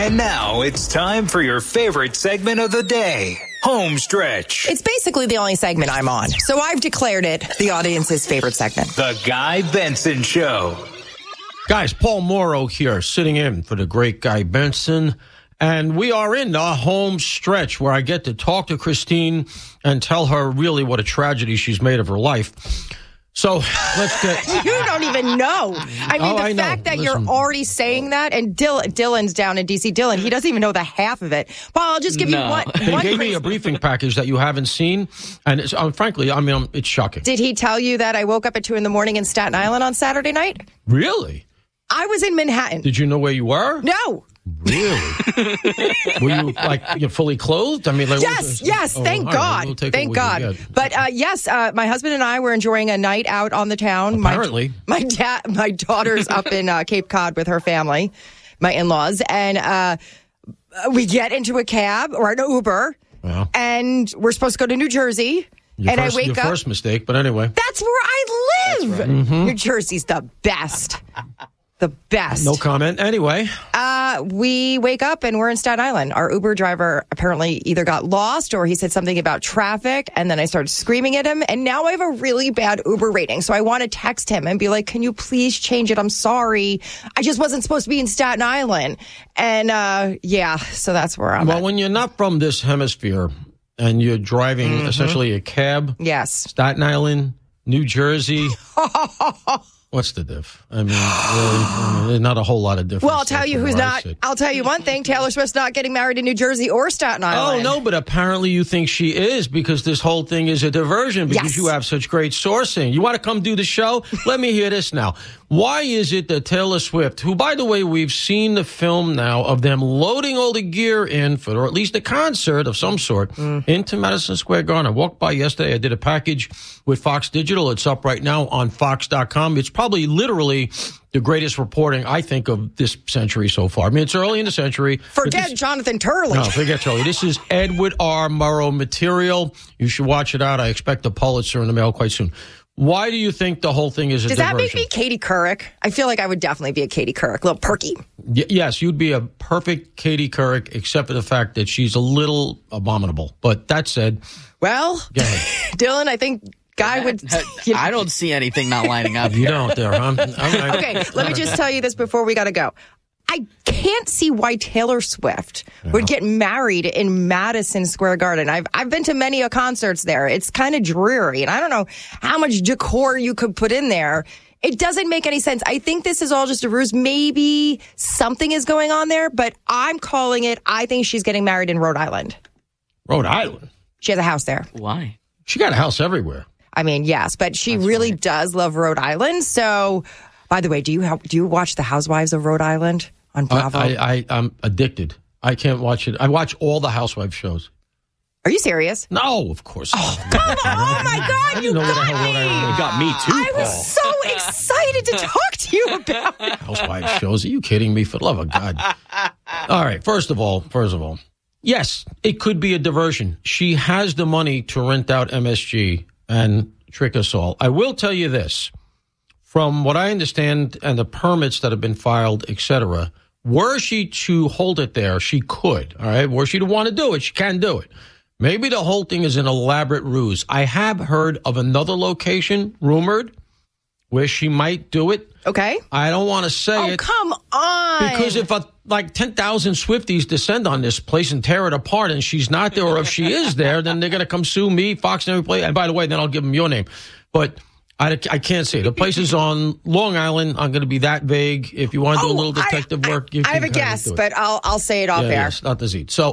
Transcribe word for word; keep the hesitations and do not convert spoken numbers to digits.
And now it's time for your favorite segment of the day, Home Stretch. It's basically the only segment I'm on, so I've declared it the audience's favorite segment. The Guy Benson Show. Guys, Paul Morrow here, sitting in for the great Guy Benson. And we are in the home stretch where I get to talk to Christine and tell her really what a tragedy she's made of her life. So let's get... You don't even know. I mean, Oh, the I know. fact that Listen. you're already saying that, and Dylan, Dylan's down in D C. Dylan, he doesn't even know the half of it. Paul, I'll just give No. you one. They one gave me crazy- a briefing package that you haven't seen. And it's, um, frankly, I mean, um, it's shocking. Did he tell you that I woke up at two in the morning in Staten Island on Saturday night? Really? I was in Manhattan. Did you know where you were? No. Really? Were you, like, you fully clothed? I mean, like, what Yes, was- yes, Oh, thank all right, God. we'll take Thank what we can God. get. But uh, yes, uh, my husband and I were enjoying a night out on the town. Apparently. My, my dad, my daughter's up in uh, Cape Cod with her family, my in-laws, and uh, we get into a cab or an Uber, Well. and we're supposed to go to New Jersey. Your and first, I wake your up. first mistake, but anyway. That's where I live. Mm-hmm. New Jersey's the best. The best. No comment. Anyway. Uh, we wake up and we're in Staten Island. Our Uber driver apparently either got lost or he said something about traffic. And then I started screaming at him. And now I have a really bad Uber rating. So I want to text him and be like, can you please change it? I'm sorry. I just wasn't supposed to be in Staten Island. And uh, yeah, so that's where I'm Well, at. when you're not from this hemisphere and you're driving Mm-hmm. essentially a cab, Yes. Staten Island, New Jersey. What's the diff? I mean, really, I mean, there's not a whole lot of difference. Well, I'll tell there you from who's where I not. sit. I'll tell you one thing. Taylor Swift's not getting married in New Jersey or Staten Oh, Island. no, but apparently you think she is because this whole thing is a diversion because Yes. you have such great sourcing. You want to come do the show? Let me hear this now. Why is it that Taylor Swift, who, by the way, we've seen the film now of them loading all the gear in for, or at least a concert of some sort, Mm. into Madison Square Garden. I walked by yesterday. I did a package with Fox Digital. It's up right now on fox dot com. It's probably literally the greatest reporting, I think, of this century so far. I mean, it's early in the century. but Forget this- Jonathan Turley. no, forget Charlie. This is Edward R. Murrow material. You should watch it out. I expect a Pulitzer in the mail quite soon. Why do you think the whole thing is a Does that diversion? make me Katie Couric? I feel like I would definitely be a Katie Couric, a little perky. Y- yes, you'd be a perfect Katie Couric, except for the fact that she's a little abominable. But that said, Well, go ahead. Dylan, I think Guy would. you know- I don't see anything not lining up. You don't there, huh? All right. Okay, let me just tell you this before we got to go. I can't see why Taylor Swift would get married in Madison Square Garden. I've I've been to many a concerts there. It's kind of dreary, and I don't know how much decor you could put in there. It doesn't make any sense. I think this is all just a ruse. Maybe something is going on there, but I'm calling it. I think she's getting married in Rhode Island. Rhode Island. She has a house there. Why? She got a house everywhere. I mean, yes, but she really does love Rhode Island. So, by the way, do you have, do you watch The Housewives of Rhode Island on Bravo? I, I, I, I'm addicted. I can't watch it. I watch all the Housewives shows. Are you serious? No, of course not. Oh, come on. Oh, my God, you know what the got hell Rhode me. Island You got me too, I Paul. was so excited to talk to you about it. Housewives shows. Are you kidding me? For the love of God. All right. First of all, first of all, yes, it could be a diversion. She has the money to rent out M S G and trick us all. I will tell you this. From what I understand and the permits that have been filed, et cetera, were she to hold it there, she could. All right. Were she to want to do it, she can do it. Maybe the whole thing is an elaborate ruse. I have heard of another location, rumored, where she might do it. Okay. I don't want to say Oh, it. come on. Because if a, like ten thousand Swifties descend on this place and tear it apart and she's not there, or if she is there, then they're going to come sue me, Fox, and every place. And by the way, then I'll give them your name. But I, I can't say. The place is on Long Island. I'm going to be that vague. If you want to do a Oh, little I- detective I- work, you I can have a kind of guess, do it. but I'll I'll say it off Yeah, air. yes, not the Z. So